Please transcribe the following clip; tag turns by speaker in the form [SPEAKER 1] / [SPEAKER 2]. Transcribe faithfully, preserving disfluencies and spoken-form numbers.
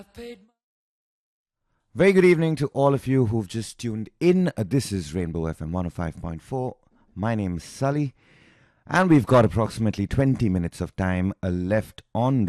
[SPEAKER 1] Very good evening to all of you who've just tuned in. Uh, This is Rainbow F M one oh five point four. My name is Sully, and we've got approximately twenty minutes of time uh, left on